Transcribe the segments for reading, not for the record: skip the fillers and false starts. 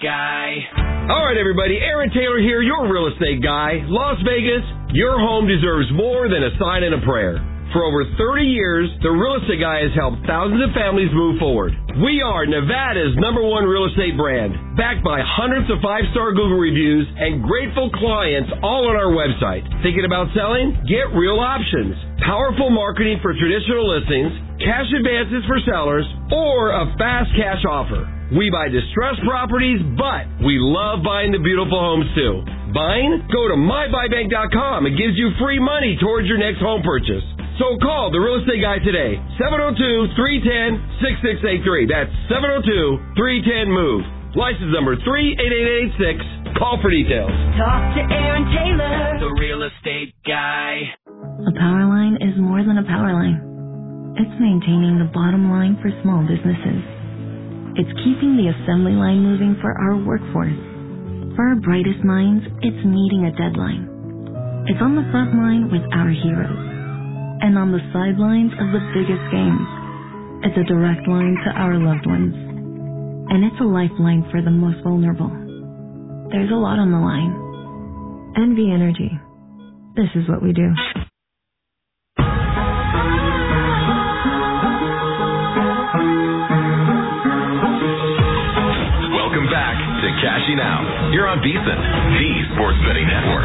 Guy. All right, everybody. Aaron Taylor here, your real estate guy. Las Vegas, your home deserves more than a sign and a prayer. For over 30 years, the Real Estate Guy has helped thousands of families move forward. We are Nevada's #1 real estate brand, backed by hundreds of 5-star Google reviews and grateful clients all on our website. Thinking about selling? Get real options. Powerful marketing for traditional listings, cash advances for sellers, or a fast cash offer. We buy distressed properties, but we love buying the beautiful homes too. Buying? Go to mybuybank.com. It gives you free money towards your next home purchase. So call the Real Estate Guy today, 702-310-6683. That's 702-310-MOVE. License number 38886. Call for details. Talk to Aaron Taylor, the Real Estate Guy. A power line is more than a power line. It's maintaining the bottom line for small businesses. It's keeping the assembly line moving for our workforce. For our brightest minds, it's meeting a deadline. It's on the front line with our heroes. And on the sidelines of the biggest games. It's a direct line to our loved ones. And it's a lifeline for the most vulnerable. There's a lot on the line. NV Energy. This is what we do. Welcome back to Cashing Out. You're on VSiN, the Sports Betting Network.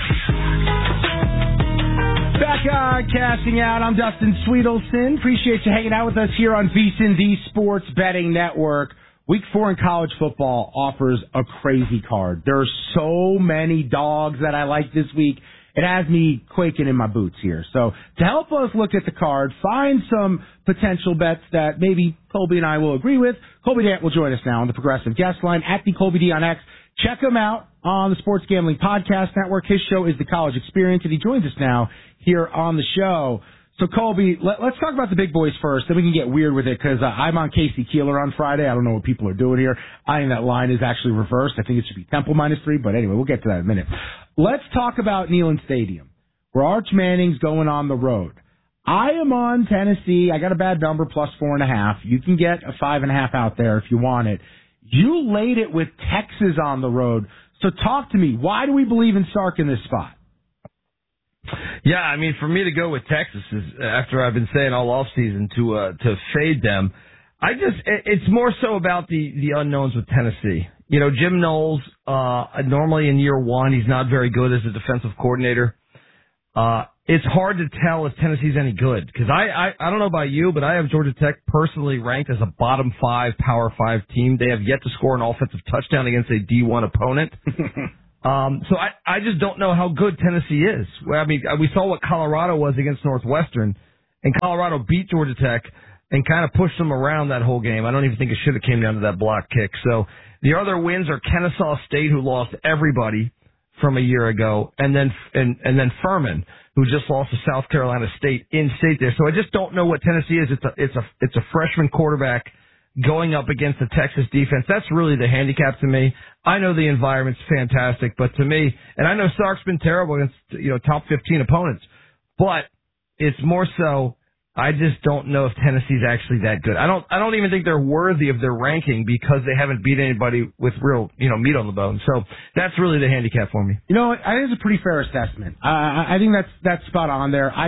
Back on Casting Out, I'm Dustin Sweetelson. Appreciate you hanging out with us here on VSiN, the Sports Betting Network. Week 4 in college football offers a crazy card. There are so many dogs that I like this week. It has me quaking in my boots here. So to help us look at the card, find some potential bets that maybe Colby and I will agree with, Colby Dant will join us now on the Progressive Guest Line at the Colby D on X. Check him out on the Sports Gambling Podcast Network. His show is The College Experience, and he joins us now here on the show. So, Colby, let's talk about the big boys first, then we can get weird with it, because I'm on Casey Keeler on Friday. I don't know what people are doing here. I think that line is actually reversed. I think it should be Temple -3, but anyway, we'll get to that in a minute. Let's talk about Neyland Stadium, where Arch Manning's going on the road. I am on Tennessee. I got a bad number, +4.5. You can get a 5.5 out there if you want it. You laid it with Texas on the road. So talk to me. Why do we believe in Sark in this spot? Yeah, I mean, for me to go with Texas is after I've been saying all offseason to fade them. It's more so about the unknowns with Tennessee. You know, Jim Knowles, normally in year one, he's not very good as a defensive coordinator. It's hard to tell if Tennessee's any good because I don't know about you, but I have Georgia Tech personally ranked as a bottom 5, Power 5 team. They have yet to score an offensive touchdown against a D1 opponent. So I just don't know how good Tennessee is. I mean, we saw what Colorado was against Northwestern, and Colorado beat Georgia Tech and kind of pushed them around that whole game. I don't even think it should have came down to that block kick. So the other wins are Kennesaw State, who lost everybody from a year ago, and then Furman, who just lost to South Carolina State in state there. So I just don't know what Tennessee is. It's a freshman quarterback going up against the Texas defense. That's really the handicap to me. I know the environment's fantastic, but to me, and I know Sark's been terrible against, top 15 opponents, but it's more so I just don't know if Tennessee's actually that good. I don't even think they're worthy of their ranking because they haven't beat anybody with real, meat on the bone. So that's really the handicap for me. I think it's a pretty fair assessment. I think that's spot on there. I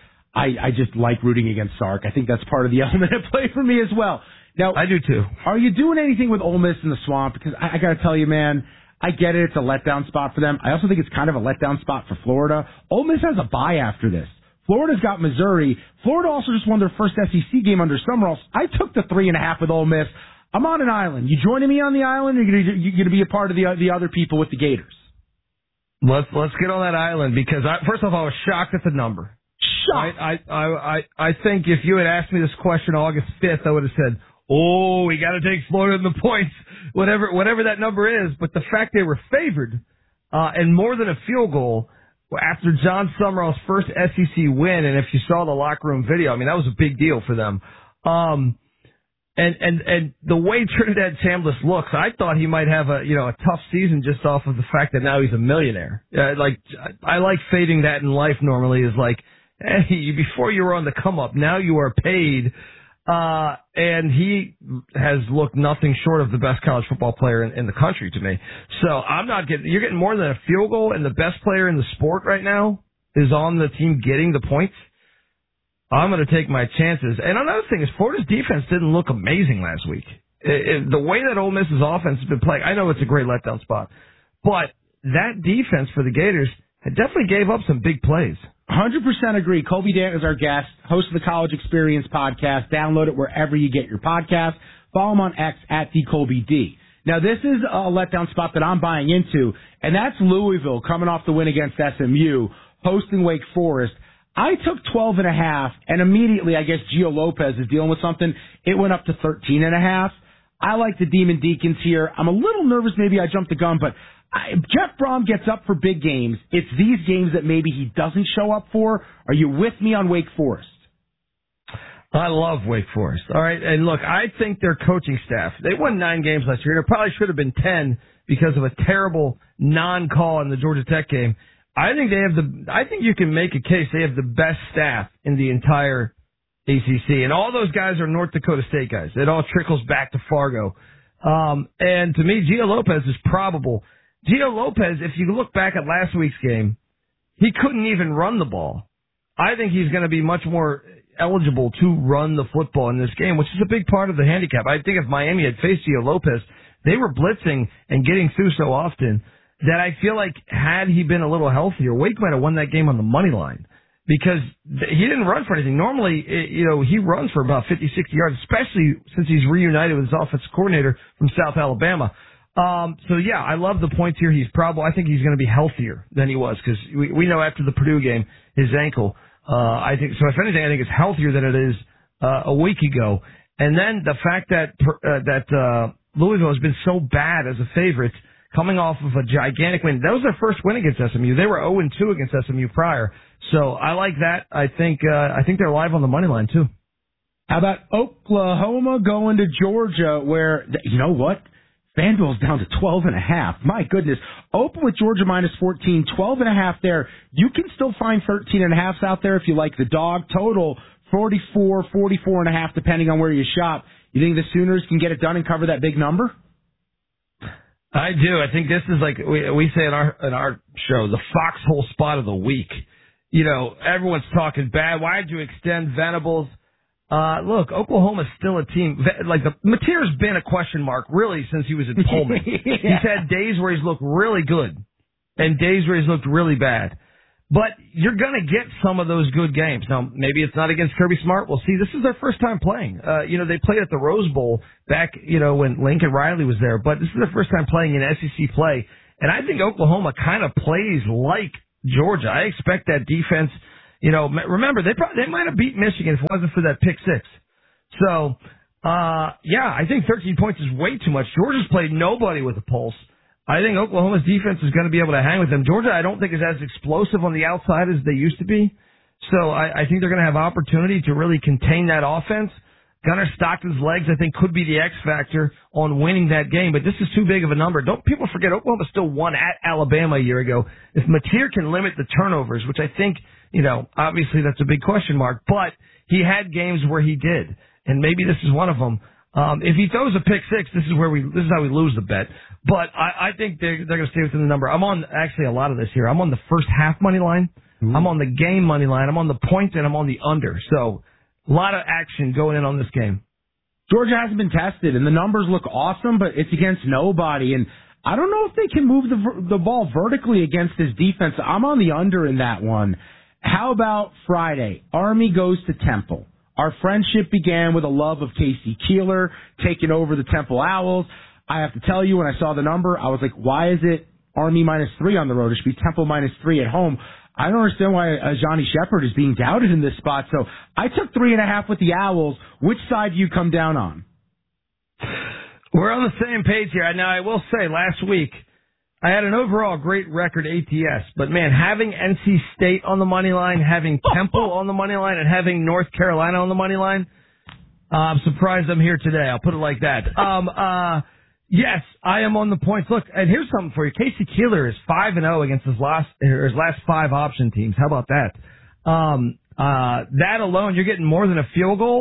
just like rooting against Sark. I think that's part of the element at play for me as well. Now, I do too. Are you doing anything with Ole Miss in the Swamp? Because I got to tell you, man, I get it. It's a letdown spot for them. I also think it's kind of a letdown spot for Florida. Ole Miss has a bye after this. Florida's got Missouri. Florida also just won their first SEC game under Summerall. I took the 3.5 with Ole Miss. I'm on an island. You joining me on the island, or you're going to be a part of the other people with the Gators? Let's get on that island because first off, I was shocked at the number. Shocked. I think if you had asked me this question August 5th, I would have said, "Oh, we got to take Florida in the points," whatever that number is. But the fact they were favored and more than a field goal after John Summerall's first SEC win, and if you saw the locker room video, I mean that was a big deal for them. And the way Trinidad Chambliss looks, I thought he might have a tough season just off of the fact that now he's a millionaire. I like fading that in life normally is like, hey, before you were on the come up, now you are paid. And he has looked nothing short of the best college football player in the country to me. So you're getting more than a field goal, and the best player in the sport right now is on the team getting the points. I'm going to take my chances. And another thing is Florida's defense didn't look amazing last week. The way that Ole Miss's offense has been playing, I know it's a great letdown spot, but that defense for the Gators definitely gave up some big plays. 100% agree. Colby Dant is our guest, host of the College Experience podcast. Download it wherever you get your podcast. Follow him on X at DColbyD. Now, this is a letdown spot that I'm buying into, and that's Louisville coming off the win against SMU, hosting Wake Forest. I took 12.5, and immediately, I guess Gio Lopez is dealing with something. It went up to 13.5. I like the Demon Deacons here. I'm a little nervous. Maybe I jumped the gun, but Jeff Brom gets up for big games. It's these games that maybe he doesn't show up for. Are you with me on Wake Forest? I love Wake Forest. All right. And look, I think their coaching staff, they won 9 games last year, and it probably should have been 10 because of a terrible non-call in the Georgia Tech game. I think you can make a case they have the best staff in the entire ACC. And all those guys are North Dakota State guys. It all trickles back to Fargo. And to me, Gio Lopez is probable. Gio Lopez, if you look back at last week's game, he couldn't even run the ball. I think he's going to be much more eligible to run the football in this game, which is a big part of the handicap. I think if Miami had faced Gio Lopez, they were blitzing and getting through so often that I feel like had he been a little healthier, Wake might have won that game on the money line because he didn't run for anything. Normally, he runs for about 50, 60 yards, especially since he's reunited with his offensive coordinator from South Alabama. So yeah, I love the points here. I think he's going to be healthier than he was because we know after the Purdue game, his ankle, I think, so if anything, I think it's healthier than it is, a week ago. And then the fact that Louisville has been so bad as a favorite, coming off of a gigantic win. That was their first win against SMU. They were 0-2 against SMU prior. So I like that. I think they're live on the money line too. How about Oklahoma going to Georgia where, you know what? FanDuel's down to 12.5. My goodness. Open with Georgia minus 14, 12.5 there. You can still find 13.5s out there if you like the dog. Total 44, 44.5 depending on where you shop. You think the Sooners can get it done and cover that big number? I do. I think this is like we say in our show, the foxhole spot of the week. Everyone's talking bad. Why did you extend Venables? Look, Oklahoma's still a team. Like Mateer's been a question mark really since he was at Pullman. Yeah. He's had days where he's looked really good and days where he's looked really bad. But you're going to get some of those good games. Now, maybe it's not against Kirby Smart. We'll see. This is their first time playing. They played at the Rose Bowl back, when Lincoln Riley was there. But this is their first time playing in SEC play. And I think Oklahoma kind of plays like Georgia. I expect that defense, remember, they might have beat Michigan if it wasn't for that pick six. So, I think 13 points is way too much. Georgia's played nobody with a pulse. I think Oklahoma's defense is going to be able to hang with them. Georgia, I don't think is as explosive on the outside as they used to be. So I think they're going to have opportunity to really contain that offense. Gunnar Stockton's legs, I think, could be the X factor on winning that game. But this is too big of a number. Don't people forget Oklahoma still won at Alabama a year ago. If Mateer can limit the turnovers, which I think, obviously that's a big question mark, but he had games where he did, and maybe this is one of them. If he throws a pick six, this is how we lose the bet. But I think they're going to stay within the number. I'm on actually a lot of this here. I'm on the first half money line. Mm-hmm. I'm on the game money line. I'm on the point, and I'm on the under. So a lot of action going in on this game. Georgia hasn't been tested, and the numbers look awesome, but it's against nobody. And I don't know if they can move the ball vertically against this defense. I'm on the under in that one. How about Friday? Army goes to Temple. Our friendship began with a love of Casey Keeler taking over the Temple Owls. I have to tell you, when I saw the number, I was like, why is it Army -3 on the road? It should be Temple -3 at home. I don't understand why Johnny Shepard is being doubted in this spot. So I took 3.5 with the Owls. Which side do you come down on? We're on the same page here. Now, I will say, last week, I had an overall great record ATS. But, man, having NC State on the money line, having Temple on the money line, and having North Carolina on the money line, I'm surprised I'm here today. I'll put it like that. Yes, I am on the points. Look, and here's something for you. Casey Keeler is 5-0 against his last 5 option teams. How about that? That alone, you're getting more than a field goal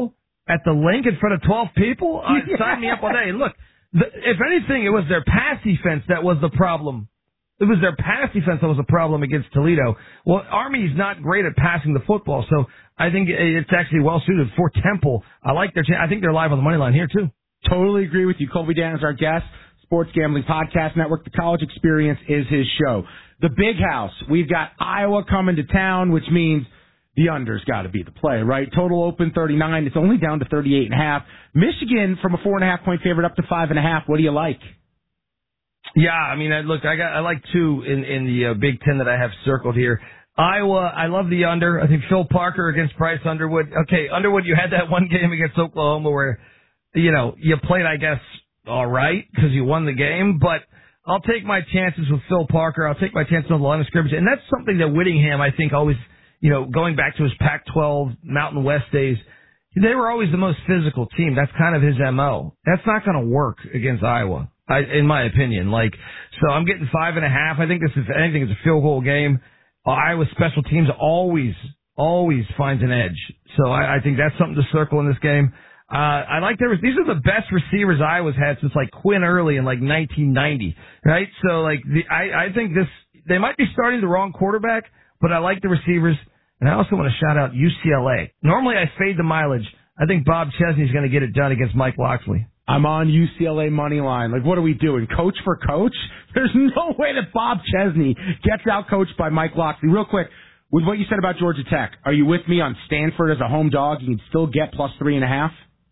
at the link in front of 12 people? Sign me up all day. And look, if anything, it was their pass defense that was the problem. It was their pass defense that was a problem against Toledo. Well, Army's not great at passing the football, so I think it's actually well suited for Temple. I like their I think they're live on the money line here, too. Totally agree with you. Colby Dan is our guest. Sports Gambling Podcast Network. The College Experience is his show. The Big House. We've got Iowa coming to town, which means the under's got to be the play, right? Total open 39. It's only down to 38.5. Michigan from a 4.5-point favorite up to 5.5. What do you like? Yeah, I mean, I like two in the Big Ten that I have circled here. Iowa, I love the under. I think Phil Parker against Bryce Underwood. Okay, Underwood, you had that one game against Oklahoma where, you played, I guess, all right because you won the game, but I'll take my chances with Phil Parker. I'll take my chances on the line of scrimmage, and that's something that Whittingham, I think, always, going back to his Pac-12 Mountain West days, they were always the most physical team. That's kind of his MO. That's not going to work against Iowa, in my opinion. So I'm getting 5.5. I think this is anything. It's a field goal game. Iowa special teams always finds an edge. So I think that's something to circle in this game. I like these are the best receivers Iowa's had since Quinn Early in 1990, right? So I think they might be starting the wrong quarterback, but I like the receivers, and I also want to shout out UCLA. Normally I fade the mileage. I think Bob Chesney's going to get it done against Mike Locksley. I'm on UCLA money line. What are we doing? Coach for coach? There's no way that Bob Chesney gets out coached by Mike Locksley. Real quick, with what you said about Georgia Tech, are you with me on Stanford as a home dog? You can still get plus 3.5.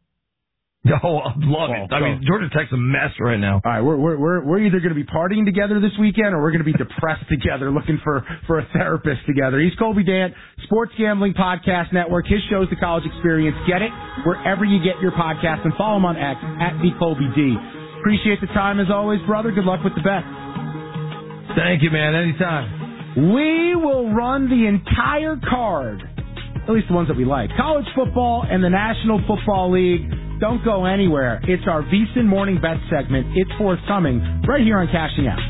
Oh, I love it. I mean, Georgia Tech's a mess right now. All right, we're either going to be partying together this weekend or we're going to be depressed together looking for a therapist together. He's Colby Dant, Sports Gambling Podcast Network. His show's The College Experience. Get it wherever you get your podcast, and follow him on X @TheColbyD. Appreciate the time as always, brother. Good luck with the bet. Thank you, man. Anytime. We will run the entire card, at least the ones that we like. College football and the National Football League. Don't go anywhere. It's our VSiN Morning Bet segment. It's forthcoming right here on Cashing Out.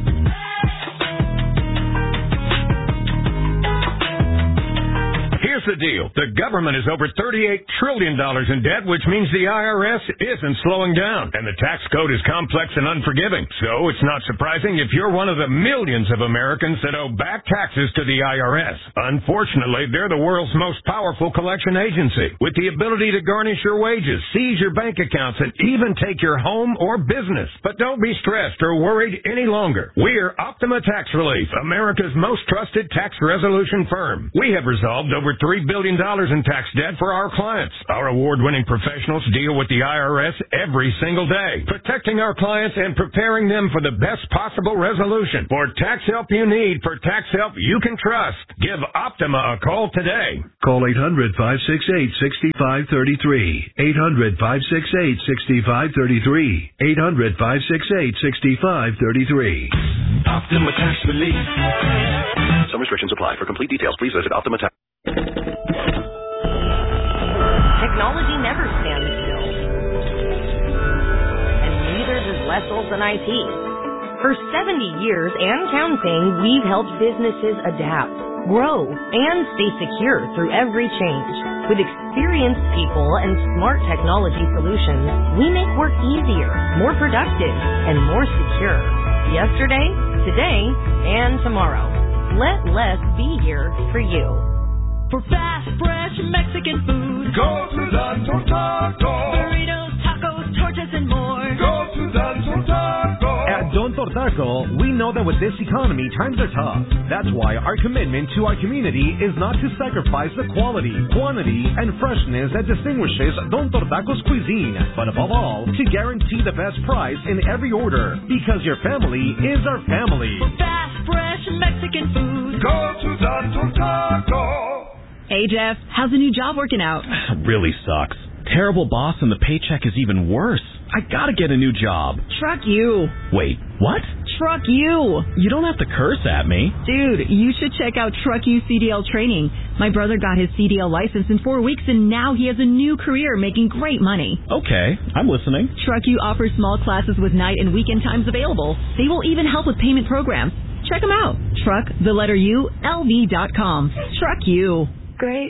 Here's the deal. The government is over $38 trillion in debt, which means the IRS isn't slowing down. And the tax code is complex and unforgiving. So it's not surprising if you're one of the millions of Americans that owe back taxes to the IRS. Unfortunately, they're the world's most powerful collection agency, with the ability to garnish your wages, seize your bank accounts, and even take your home or business. But don't be stressed or worried any longer. We're Optima Tax Relief, America's most trusted tax resolution firm. We have resolved over $3 billion in tax debt for our clients. Our award-winning professionals deal with the IRS every single day, protecting our clients and preparing them for the best possible resolution. For tax help you need, for tax help you can trust, give Optima a call today. Call 800-568-6533. 800-568-6533. 800-568-6533. Optima Tax Relief. Some restrictions apply. For complete details, please visit Optima Tax. Technology never stands still. And neither does Les Olson IT. For 70 years and counting, we've helped businesses adapt, grow, and stay secure through every change. With experienced people and smart technology solutions, we make work easier, more productive, and more secure. Yesterday, today, and tomorrow. Let Les be here for you. For fast, fresh Mexican food, Go to Don Tortaco. burritos, tacos, tortas, and more. Go to Don Tortaco. At Don Tortaco, we know that with this economy, times are tough. That's why our commitment to our community is not to sacrifice the quality, quantity, and freshness that distinguishes Don Tortaco's cuisine, but above all, to guarantee the best price in every order, because your family is our family. For fast, fresh Mexican food, Go to Don Tortaco. Hey, Jeff, how's the new job working out? Really sucks. Terrible boss and the paycheck is even worse. I gotta get a new job. Truck you. Wait, what? Truck you. You don't have to curse at me. Dude, you should check out Truck You CDL training. My brother got his CDL license in 4 weeks and now he has a new career making great money. Okay, I'm listening. Truck You offers small classes with night and weekend times available. They will even help with payment programs. Check them out. Truck, the letter U, LV.com. Truck You. Great